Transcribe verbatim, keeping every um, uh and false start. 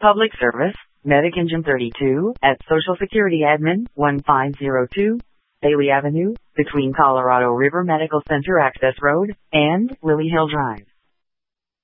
Public Service, Medic Engine thirty-two, at Social Security Admin, one five zero two, Bailey Avenue, between Colorado River Medical Center Access Road and Lily Hill Drive.